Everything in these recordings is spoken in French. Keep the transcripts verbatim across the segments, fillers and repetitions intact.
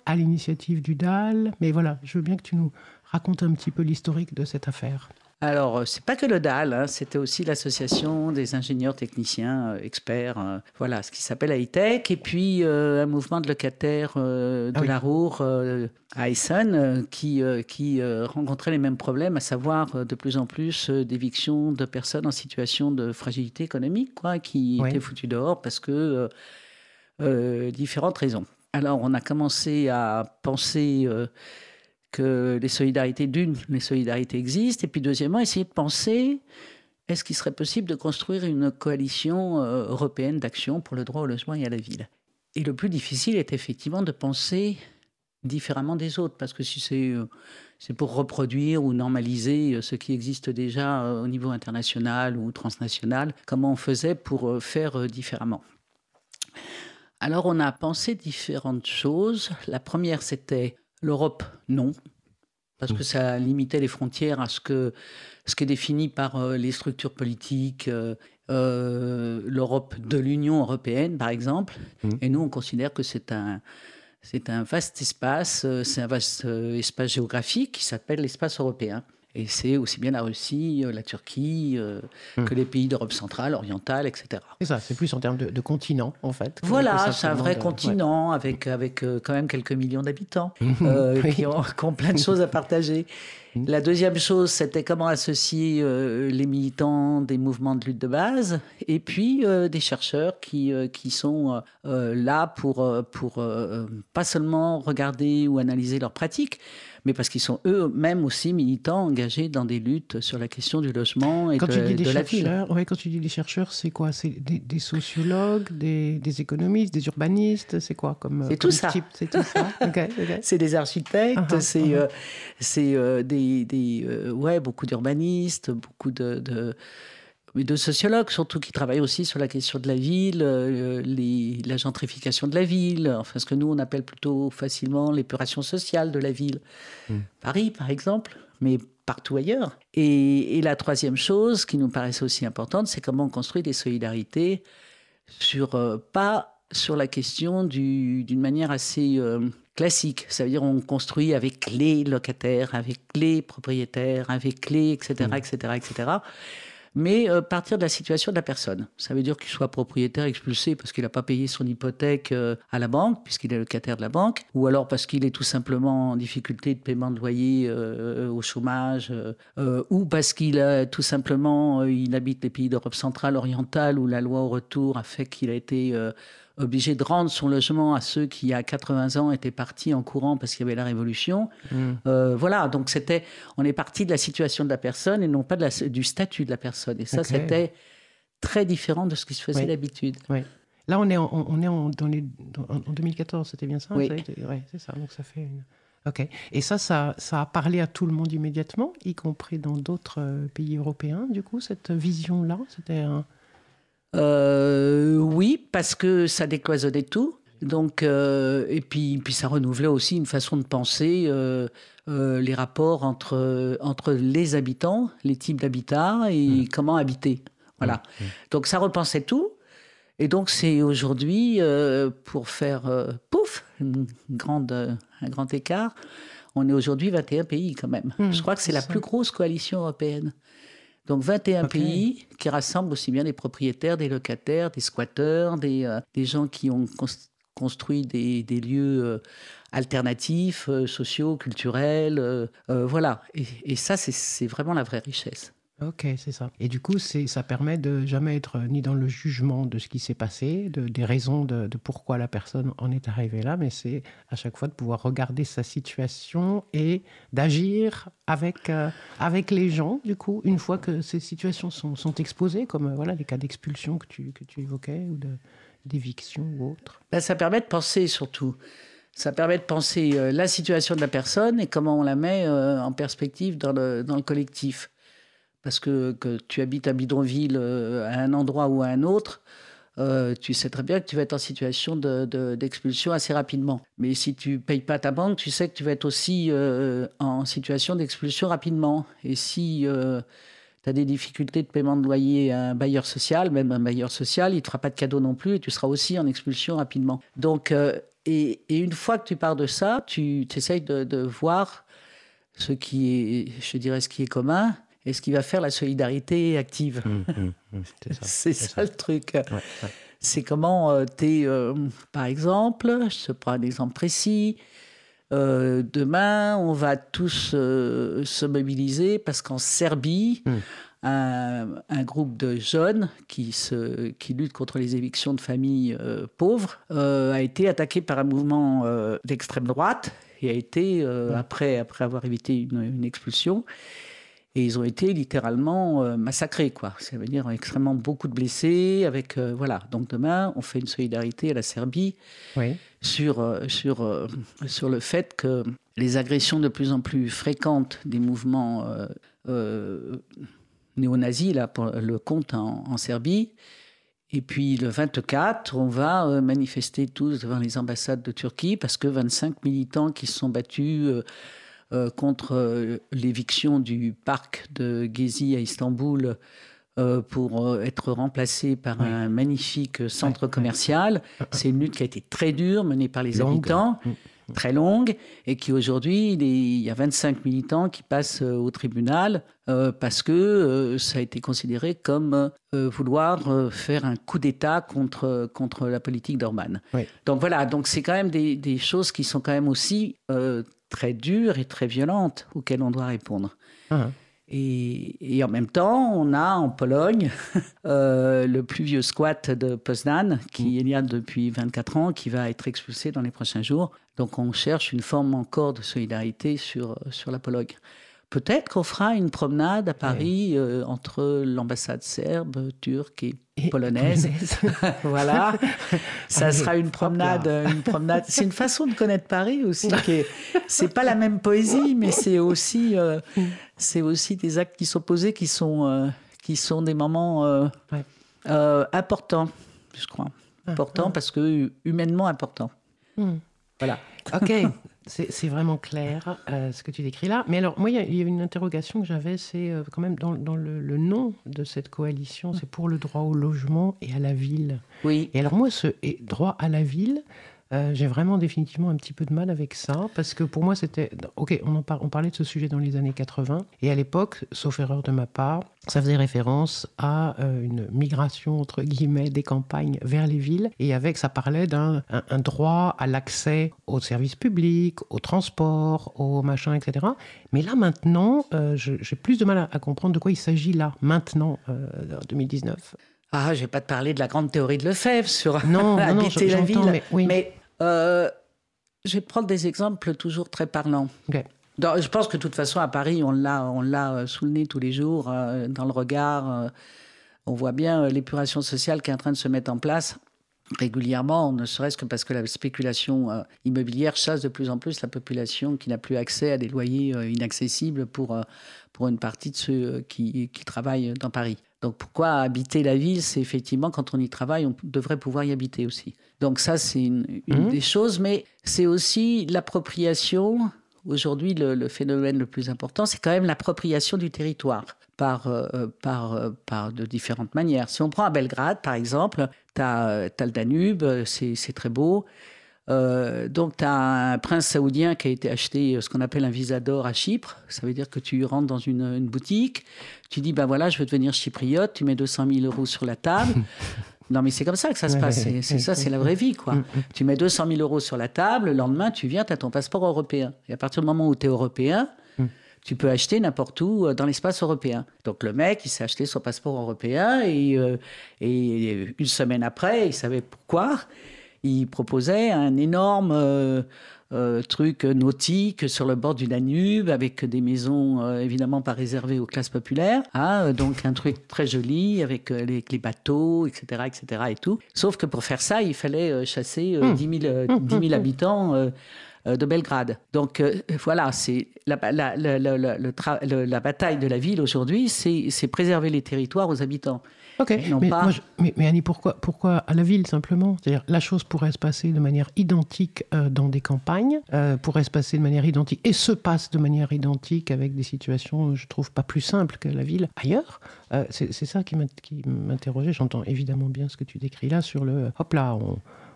à l'initiative du D A L. Mais voilà, je veux bien que tu nous racontes un petit peu l'historique de cette affaire. Alors, c'est pas que le D A L, hein, c'était aussi l'association des ingénieurs techniciens euh, experts, euh, voilà, ce qui s'appelle Hightech, et puis euh, un mouvement de locataires euh, de Ah oui. la Ruhr euh, à Essen euh, qui, euh, qui euh, rencontrait les mêmes problèmes, à savoir euh, de plus en plus euh, d'éviction de personnes en situation de fragilité économique, quoi, qui Oui. étaient foutues dehors parce que euh, euh, différentes raisons. Alors, on a commencé à penser euh, que les solidarités, d'une, les solidarités existent, et puis deuxièmement, essayer de penser, est-ce qu'il serait possible de construire une coalition euh, européenne d'action pour le droit au logement et à la ville? Et le plus difficile est effectivement de penser différemment des autres, parce que si c'est, euh, c'est pour reproduire ou normaliser euh, ce qui existe déjà euh, au niveau international ou transnational, comment on faisait pour euh, faire euh, différemment? Alors on a pensé différentes choses. La première, c'était l'Europe, non, parce que ça limitait les frontières à ce, que, ce qui est défini par euh, les structures politiques, euh, euh, l'Europe de l'Union européenne, par exemple. Mmh. Et nous, on considère que c'est un, c'est un vaste espace, euh, c'est un vaste euh, espace géographique qui s'appelle l'espace européen. Et c'est aussi bien la Russie, euh, la Turquie, euh, Mmh. que les pays d'Europe centrale, orientale, et cetera. C'est ça, c'est plus en termes de, de continent, en fait. que- que Voilà, c'est un simplement vrai de- continent avec, avec euh, quand même quelques millions d'habitants ouais. euh, Oui. qui, ont, qui ont plein de choses à partager. Mhm. La deuxième chose, c'était comment associer euh, les militants des mouvements de lutte de base et puis euh, des chercheurs qui, euh, qui sont euh, là pour, euh, pour euh, pas seulement regarder ou analyser leurs pratiques, mais parce qu'ils sont eux-mêmes aussi militants engagés dans des luttes sur la question du logement et Quand de, tu dis des de la ville. chercheurs, ouais, quand tu dis des chercheurs, c'est quoi? C'est des, des sociologues, des, des économistes, des urbanistes? C'est quoi comme, C'est comme tout ça. type? C'est tout ça. Ok, ok. C'est des architectes, Uh-huh, c'est uh-huh. euh, c'est euh, des, des euh, ouais, beaucoup d'urbanistes, beaucoup de, de, mais de sociologues surtout qui travaillent aussi sur la question de la ville, euh, les, la gentrification de la ville, enfin ce que nous on appelle plutôt facilement l'épuration sociale de la ville. Mm. Paris par exemple, mais partout ailleurs. Et, et la troisième chose qui nous paraissait aussi importante, c'est comment on construit des solidarités sur euh, pas sur la question du, d'une manière assez euh, classique. Ça veut dire on construit avec les locataires, avec les propriétaires, avec les, et cetera, et cetera, et cetera. Mais euh, partir de la situation de la personne. Ça veut dire qu'il soit propriétaire expulsé parce qu'il n'a pas payé son hypothèque euh, à la banque, puisqu'il est locataire de la banque, ou alors parce qu'il est tout simplement en difficulté de paiement de loyer euh, au chômage, euh, euh, ou parce qu'il a tout simplement, euh, il habite les pays d'Europe centrale, orientale, où la loi au retour a fait qu'il a été euh, obligé de rendre son logement à ceux qui, à quatre-vingts ans, étaient partis en courant parce qu'il y avait la Révolution. Mm. Euh, voilà, donc c'était, on est parti de la situation de la personne et non pas de la, du statut de la personne. Et ça, Ok. c'était très différent de ce qui se faisait Oui. d'habitude. Ouais. Là, on est en, on est en, dans les, dans- en deux mille quatorze, c'était bien ça? Oui. Ça a été- ouais, c'est ça. Donc ça fait. Une... Ok. Et ça, ça, ça a parlé à tout le monde immédiatement, y compris dans d'autres euh, pays européens. Du coup, cette vision-là, c'était un. Euh, oui, parce que ça décloisonnait tout. Donc, euh, et puis, puis ça renouvelait aussi une façon de penser euh, euh, les rapports entre, entre les habitants, les types d'habitat et Mm. comment habiter. Voilà. Mm. Donc ça repensait tout. Et donc c'est aujourd'hui, euh, pour faire euh, pouf, une grande, euh, un grand écart, on est aujourd'hui vingt et un pays quand même. Mm, Je crois que c'est c'est la ça. plus grosse coalition européenne. Donc vingt et un Ok. pays qui rassemblent aussi bien des propriétaires, des locataires, des squatteurs, des, euh, des gens qui ont cons- construit des, des lieux euh, alternatifs, euh, sociaux, culturels. euh, euh, voilà. Et, et ça, c'est, c'est vraiment la vraie richesse. Ok, c'est ça. Et du coup, c'est, ça permet de jamais être ni dans le jugement de ce qui s'est passé, de, des raisons de, de pourquoi la personne en est arrivée là, mais c'est à chaque fois de pouvoir regarder sa situation et d'agir avec, euh, avec les gens, du coup, une fois que ces situations sont, sont exposées, comme euh, voilà, les cas d'expulsion que tu, que tu évoquais, ou de, d'éviction ou autre. Ben, ça permet de penser surtout. Ça permet de penser euh, la situation de la personne et comment on la met euh, en perspective dans le, dans le collectif. Parce que, que tu habites à bidonville euh, à un endroit ou à un autre, euh, tu sais très bien que tu vas être en situation de, de, d'expulsion assez rapidement. Mais si tu ne payes pas ta banque, tu sais que tu vas être aussi euh, en situation d'expulsion rapidement. Et si euh, tu as des difficultés de paiement de loyer à un bailleur social, même un bailleur social, il ne te fera pas de cadeau non plus et tu seras aussi en expulsion rapidement. Donc, euh, et, et une fois que tu pars de ça, tu essayes de, de voir ce qui est, je dirais, ce qui est commun et ce qui va faire la solidarité active. Mmh, mmh, mmh, c'est ça, c'est c'est ça, ça le truc. Ouais, ouais. C'est comment euh, tu es, euh, par exemple, je te prends un exemple précis, euh, demain, on va tous euh, se mobiliser parce qu'en Serbie, mmh. un, un groupe de jeunes qui, se, qui luttent contre les évictions de familles euh, pauvres euh, a été attaqué par un mouvement euh, d'extrême droite et a été, euh, mmh. après, après avoir évité une, une expulsion, et ils ont été littéralement euh, massacrés, quoi. Ça veut dire extrêmement beaucoup de blessés. Avec, euh, voilà. Donc demain, on fait une solidarité à la Serbie oui. sur, euh, sur, euh, sur le fait que les agressions de plus en plus fréquentes des mouvements euh, euh, néo-nazis, là, pour le compte en, en Serbie. Et puis le vingt-quatre, on va euh, manifester tous devant les ambassades de Turquie parce que vingt-cinq militants qui se sont battus... Euh, Euh, contre euh, l'éviction du parc de Gezi à Istanbul euh, pour euh, être remplacé par oui. un magnifique centre oui. commercial. Oui. C'est une lutte qui a été très dure, menée par les longue. habitants, mmh. très longue, et qui aujourd'hui, il, est, il y a vingt-cinq militants qui passent euh, au tribunal euh, parce que euh, ça a été considéré comme euh, vouloir euh, faire un coup d'État contre, contre la politique d'Orban. Oui. Donc voilà, donc c'est quand même des, des choses qui sont quand même aussi... Euh, très dures et très violentes auxquelles on doit répondre. Uh-huh. Et, et en même temps, on a en Pologne euh, le plus vieux squat de Poznań, qui est là depuis vingt-quatre ans, qui va être expulsé dans les prochains jours. Donc on cherche une forme encore de solidarité sur, sur la Pologne. Peut-être qu'on fera une promenade à Paris ouais. euh, entre l'ambassade serbe, turque et, et polonaise. Voilà. Ça Allez, sera une promenade, une promenade. C'est une façon de connaître Paris aussi. Qui est, c'est pas la même poésie, mais c'est aussi, euh, c'est aussi des actes qui sont posés, qui sont, euh, qui sont des moments euh, ouais. euh, importants, je crois. Importants ah, ah. parce que humainement importants. Hmm. Voilà. Ok. C'est, c'est vraiment clair euh, ce que tu décris là. Mais alors, moi, il y, y a une interrogation que j'avais, c'est euh, quand même dans, dans le, le nom de cette coalition, c'est pour le droit au logement et à la ville. Oui. Et alors moi, ce et droit à la ville, euh, j'ai vraiment définitivement un petit peu de mal avec ça, parce que pour moi, c'était... Ok, on, en par, on parlait de ce sujet dans les années quatre-vingts, et à l'époque, sauf erreur de ma part, ça faisait référence à euh, une migration, entre guillemets, des campagnes vers les villes, et avec, ça parlait d'un un, un droit à l'accès aux services publics, aux transports, aux machins, et cetera. Mais là, maintenant, euh, je, j'ai plus de mal à, à comprendre de quoi il s'agit là, maintenant, euh, en deux mille dix-neuf. Ah, je vais pas te parler de la grande théorie de Lefebvre sur non, habiter non, non, la ville, mais, oui. mais euh, je vais te prendre des exemples toujours très parlants. Okay. Donc, je pense que de toute façon, à Paris, on l'a, on l'a sous le nez tous les jours, euh, dans le regard. Euh, on voit bien euh, l'épuration sociale qui est en train de se mettre en place régulièrement, ne serait-ce que parce que la spéculation euh, immobilière chasse de plus en plus la population qui n'a plus accès à des loyers euh, inaccessibles pour, euh, pour une partie de ceux euh, qui, qui travaillent dans Paris. Donc pourquoi habiter la ville ? C'est effectivement, quand on y travaille, on devrait pouvoir y habiter aussi. Donc ça, c'est une, une mmh. des choses, mais c'est aussi l'appropriation. Aujourd'hui, le, le phénomène le plus important, c'est quand même l'appropriation du territoire par, euh, par, euh, par de différentes manières. Si on prend à Belgrade, par exemple, tu as le Danube, c'est, c'est très beau. Euh, donc, tu as un prince saoudien qui a été acheté ce qu'on appelle un visa d'or à Chypre. Ça veut dire que tu rentres dans une, une boutique, tu dis, ben voilà, je veux devenir chypriote, tu mets deux cent mille euros sur la table. Non, mais c'est comme ça que ça se passe. C'est, c'est ça, c'est la vraie vie, quoi. Tu mets deux cent mille euros sur la table, le lendemain, tu viens, tu as ton passeport européen. Et à partir du moment où tu es européen, tu peux acheter n'importe où dans l'espace européen. Donc le mec, il s'est acheté son passeport européen et, euh, et une semaine après, il savait pourquoi, il proposait un énorme euh, euh, truc nautique sur le bord du Danube avec des maisons euh, évidemment pas réservées aux classes populaires. Hein, donc un truc très joli avec euh, les, les bateaux, et cetera, et cetera et tout. Sauf que pour faire ça, il fallait euh, chasser euh, dix mille habitants euh, de Belgrade. Donc euh, voilà, c'est la, la, la, la, la, le tra- le, la bataille de la ville aujourd'hui, c'est, c'est préserver les territoires aux habitants. Ok, mais, pas... moi, je, mais, mais Annie, pourquoi, pourquoi à la ville simplement ? C'est-à-dire, la chose pourrait se passer de manière identique euh, dans des campagnes, euh, pourrait se passer de manière identique, et se passe de manière identique avec des situations, je trouve, pas plus simples que la ville ailleurs. Euh, c'est, c'est ça qui, qui m'interrogeait. J'entends évidemment bien ce que tu décris là sur le, hop là, on...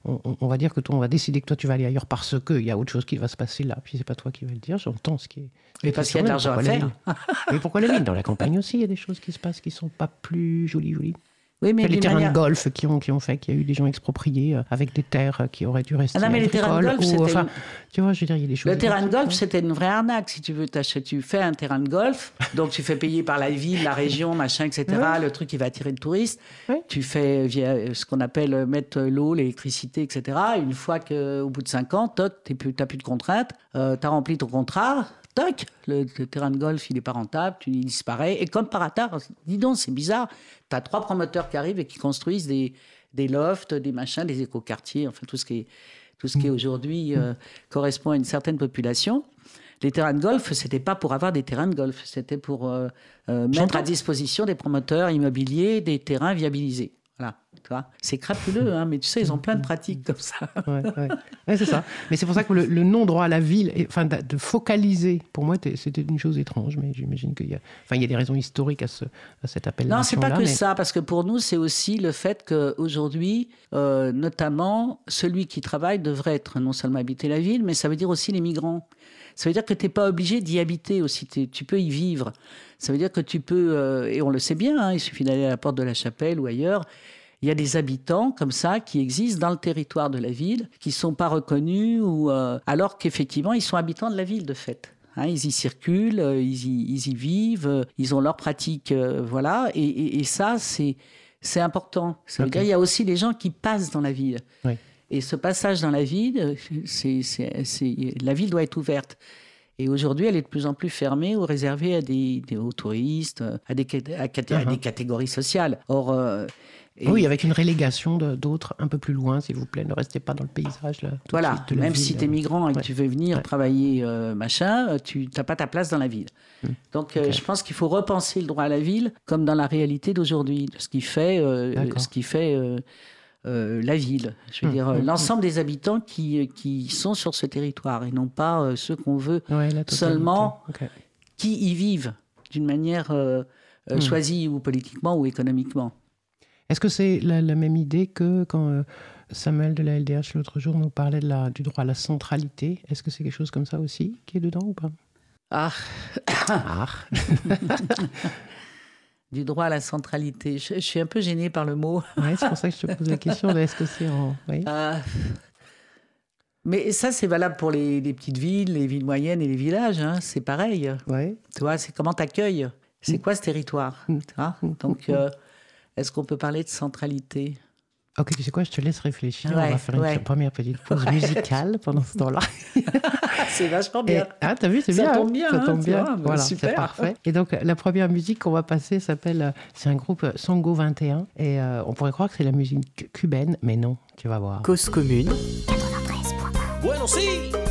on, on va dire que toi, on va décider que toi, tu vas aller ailleurs parce qu'il y a autre chose qui va se passer là. Puis c'est pas toi qui vas le dire, j'entends ce qui est... Mais parce qu'il y a de l'argent à faire. Mais pourquoi la ville? Dans la campagne aussi, il y a des choses qui se passent qui sont pas plus jolies, jolies. Oui, mais les terrains manière... de golf qui ont, qui ont fait qu'il y a eu des gens expropriés euh, avec des terres qui auraient dû rester ah non, mais les terrains de golf, ou, c'était... enfin, tu vois, je veux dire, il y a des choses... Le terrain de golf, c'était une vraie arnaque, si tu veux. Tu fais un terrain de golf, donc tu fais payer par la ville, la région, machin, et cetera, ouais. Le truc qui va attirer le touriste. Ouais. Tu fais via ce qu'on appelle mettre l'eau, l'électricité, et cetera. Une fois qu'au bout de cinq ans, toc, tu n'as plus de contraintes, euh, tu as rempli ton contrat... Toc, le, le terrain de golf, il n'est pas rentable, tu il disparaît. Et comme par hasard, dis donc, c'est bizarre, tu as trois promoteurs qui arrivent et qui construisent des, des lofts, des machins, des écoquartiers, enfin tout ce qui est, tout ce qui est aujourd'hui euh, correspond à une certaine population. Les terrains de golf, ce n'était pas pour avoir des terrains de golf, c'était pour euh, euh, mettre à disposition des promoteurs immobiliers des terrains viabilisés. Voilà, tu vois, c'est crapuleux, hein, mais tu sais, ils ont plein de pratiques comme ça. Ouais, ouais. Ouais, c'est ça. Mais c'est pour ça que le, le non-droit à la ville, et, enfin, de, de focaliser, pour moi, c'était une chose étrange, mais j'imagine qu'il y a, enfin, il y a des raisons historiques à, ce, à cette appellation-là. Non, c'est pas que mais... ça, parce que pour nous, c'est aussi le fait qu'aujourd'hui, euh, notamment, celui qui travaille devrait être non seulement habiter la ville, mais ça veut dire aussi les migrants. Ça veut dire que tu n'es pas obligé d'y habiter aussi, tu peux y vivre. Ça veut dire que tu peux, euh, et on le sait bien, hein, il suffit d'aller à la Porte de la Chapelle ou ailleurs, il y a des habitants comme ça qui existent dans le territoire de la ville, qui ne sont pas reconnus, ou, euh, alors qu'effectivement, ils sont habitants de la ville de fait. Hein, ils y circulent, euh, ils, y, ils y vivent, euh, ils ont leurs pratiques, euh, voilà, et, et, et ça, c'est, c'est important. Ça veut okay. dire qu'il y a aussi les gens qui passent dans la ville. Oui. Et ce passage dans la ville, c'est, c'est, c'est, la ville doit être ouverte. Et aujourd'hui, elle est de plus en plus fermée ou réservée à des, des aux touristes, à des, à, à uh-huh. des catégories sociales. Or, euh, et... Oui, avec une relégation de, d'autres un peu plus loin, s'il vous plaît. Ne restez pas dans le paysage. Là, voilà, même ville, si tu es migrant et ouais. que tu veux venir ouais. travailler, euh, machin, tu n'as pas ta place dans la ville. Mmh. Donc, okay. euh, je pense qu'il faut repenser le droit à la ville comme dans la réalité d'aujourd'hui, ce qui fait... Euh, ce qui fait euh, Euh, la ville, je veux mmh, dire, mmh, l'ensemble mmh. des habitants qui, qui sont sur ce territoire et non pas euh, ceux qu'on veut ouais, seulement okay. qui y vivent d'une manière euh, mmh. choisie ou politiquement ou économiquement. Est-ce que c'est la, la même idée que quand euh, Samuel de la L D H l'autre jour nous parlait de la, du droit à la centralité? Est-ce que c'est quelque chose comme ça aussi qui est dedans ou pas? Ah, ah. Du droit à la centralité. Je, je suis un peu gênée par le mot. Ouais, c'est pour ça que je te pose la question. Mais est-ce que c'est en... Oui. Euh, mais ça, c'est valable pour les, les petites villes, les villes moyennes et les villages. Hein. C'est pareil. Ouais. Tu vois, c'est comment t'accueilles. C'est quoi ce territoire mmh. tu vois Donc, euh, est-ce qu'on peut parler de centralité? Ok, tu sais quoi, je te laisse réfléchir. Ouais, on va faire ouais. une première petite pause ouais. musicale pendant ce temps-là. C'est vachement bien. Et, ah, t'as vu, c'est ça bien. Tombe bien ça hein, tombe bien. Vois, voilà, super. C'est parfait. Et donc, la première musique qu'on va passer s'appelle, c'est un groupe Songo vingt et un. Et euh, on pourrait croire que c'est la musique cubaine, mais non, tu vas voir. Cause commune. quatre-vingt-treize point un. Bueno, si.